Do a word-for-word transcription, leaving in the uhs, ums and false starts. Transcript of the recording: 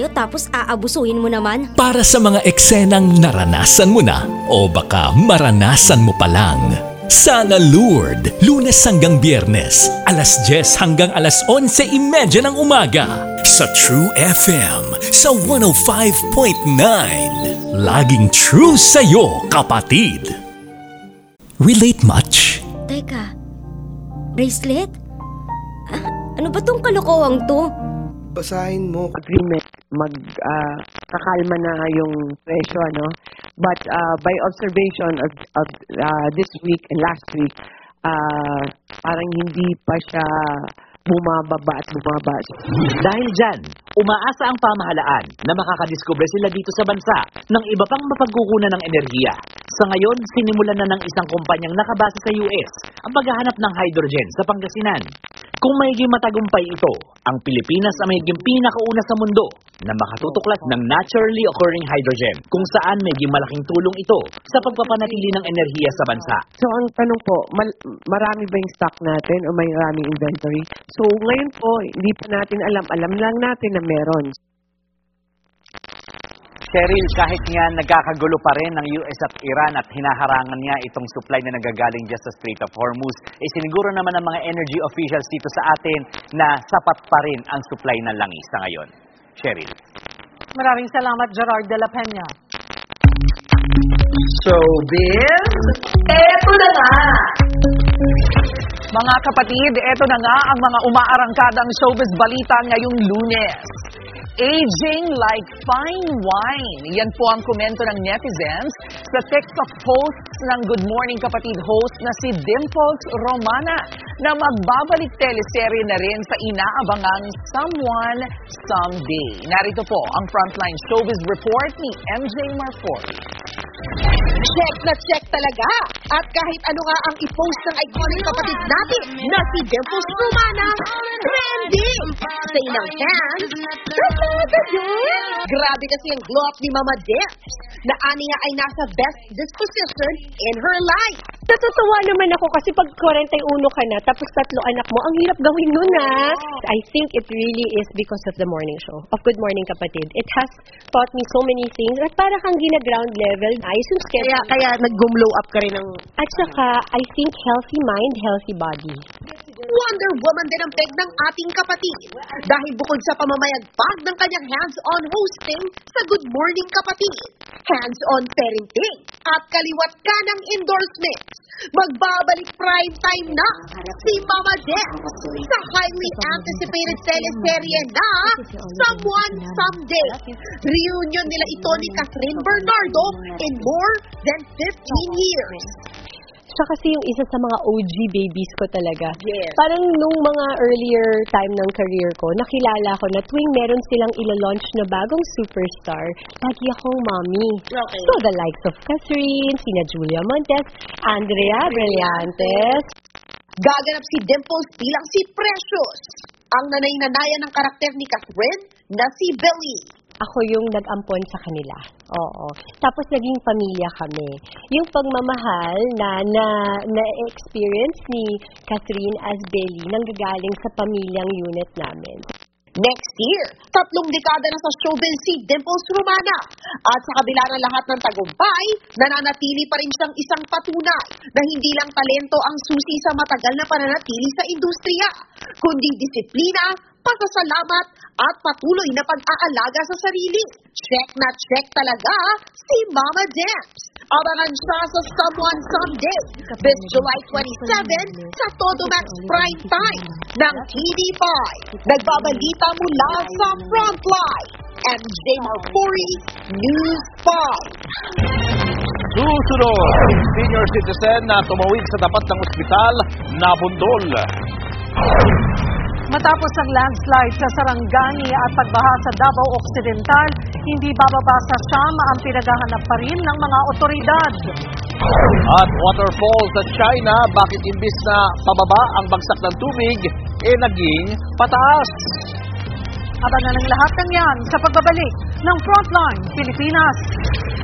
tapos aabusuhin mo naman. Para sa mga eksenang naranasan mo na o baka maranasan mo pa lang. Sana Lured, Lunes hanggang Biyernes, alas diyes hanggang alas onse imedya ng umaga sa True F M sa one oh five point nine. Laging true sa'yo, kapatid. Relate much? Teka, bracelet? Ah, ano ba tong kalokohang to? Basahin mo. Agreement, mag uh, kakalma na yung presyo, ano? But uh, by observation of, of uh, this week and last week, uh, parang hindi pa siya bumababa at bumaba. Dahil dyan, umaasa ang pamahalaan na makakadiskubre sila dito sa bansa ng iba pang mapagkukunan ng enerhiya. Sa ngayon, sinimulan na ng isang kumpanyang nakabase sa U S ang paghahanap ng hydrogen sa Pangasinan. Kung mayiging matagumpay ito, ang Pilipinas ay mayiging pinakauna sa mundo na makatutuklas ng naturally occurring hydrogen, kung saan mayiging malaking tulong ito sa pagpapanatili ng enerhiya sa bansa. So ang tanong po, mal- marami ba yung stock natin o may maraming inventory? So ngayon po, hindi pa natin alam. Alam lang natin na meron. Cheryl, kahit nga nagkakagulo pa rin ng U S at Iran at hinaharangan niya itong supply na nagagaling dyan sa Strait of Hormuz, eh siniguro naman ng mga energy officials dito sa atin na sapat pa rin ang supply ng langis sa ngayon. Cheryl. Maraming salamat, Gerard de la Peña. Showbiz, eto na nga! Mga kapatid, eto na nga ang mga umaarangkadang showbiz balita ngayong Lunes. Aging like fine wine. Yan po ang komento ng netizens sa TikTok posts ng Good Morning Kapatid host na si Dimples Romana na magbabalik teleserye na rin sa inaabangang Someone Someday. Narito po ang Frontline Showbiz Report ni M J Marfori. Check na check talaga! At kahit ano nga ang i-post ng iconic kapatid natin na si Dimples Romana, trending! Sa inang hands, grabe kasi ang glow up ni Mama Dimps na ani nga ay nasa best disposition in her life. Natutuwa naman ako kasi pag forty-one ka na tapos tatlo anak mo, ang hirap gawin nun ah. I think it really is because of the morning show of Good Morning Kapatid. It has taught me so many things at para kang gina-ground level. Ayos yung schedule. Kaya, kaya nag-glow up ka rin ng... At saka, I think healthy mind, healthy body. Wonder Woman din ang peg ng ating kapatid. Dahil bukod sa pamamayagpag ng kanyang hands-on hosting sa Good Morning Kapatid, hands-on parenting, at kaliwat ka ng endorsements, magbabalik prime time na si Mama Dimps sa highly anticipated teleserye na Someone Someday. Reunion nila ito ni Catherine Bernardo in more than fifteen years. Siya kasi yung isa sa mga O G babies ko talaga. Yes. Parang nung mga earlier time ng career ko, nakilala ko na tuwing meron silang ilo-launch na bagong superstar, lagi akong mommy. Okay. So the likes of Catherine, sina Julia Montes, Andrea Brillantes. Gaganap si Dimples bilang si Precious, ang nanay-nanayan ng karakter ni Catherine na si Billy. Ako yung nag-ampon sa kanila. Oo. Tapos naging pamilya kami. Yung pagmamahal na na na-experience ni Catherine as Belly nanggagaling sa pamilyang unit namin. Next year, tatlong dekada na sa showbiz si Dimples Romana. At sa kabila ng lahat ng tagumpay, nananatili pa rin siyang isang patunay na hindi lang talento ang susi sa matagal na pananatili sa industriya, kundi disiplina, pasasalamat, at patuloy na pag-aalaga sa sarili. Check na check talaga si Mama Dimps. Abangan siya sa Someone Someday this July twenty-seventh sa Todomax Prime Time ng T V five. Nagbabalita mula sa Frontline, M J Marfori, News five. Susunod, senior citizen na tumawid sa tapat ng ospital, nabundol. Matapos ang landslide sa Sarangani at pagbaha sa Davao Occidental, hindi bababa sa Siam ang pinaghahanap pa rin ng mga otoridad. At waterfall sa China, bakit imbis na pababa ang bagsak ng tubig, eh naging pataas? Abangan ang lahat ng yan sa pagbabalik ng Frontline Pilipinas.